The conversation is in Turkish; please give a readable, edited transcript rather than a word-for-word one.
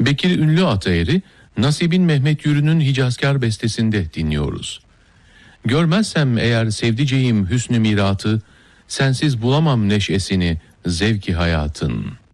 Bekir Ünlü Ataer'i Nasibin Mehmet Yürü'nün Hicazkar bestesinde dinliyoruz. Görmezsem eğer sevdiceğim hüsnü miratı, sensiz bulamam neşesini zevki hayatın.